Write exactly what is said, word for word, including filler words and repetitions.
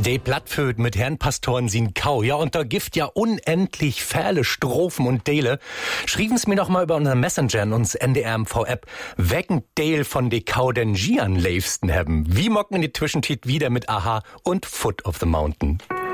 De Plattföd mit Herrn Pastoren sin Kau. Ja, und da gibt ja unendlich viele Strophen und Dele. Schrieben's mir noch mal über unseren Messenger in uns N D R M V-App. Wecken Dale von de Kau den Gian leifsten haben. Wie mocken in die Zwischentit wieder mit Aha und Foot of the Mountain.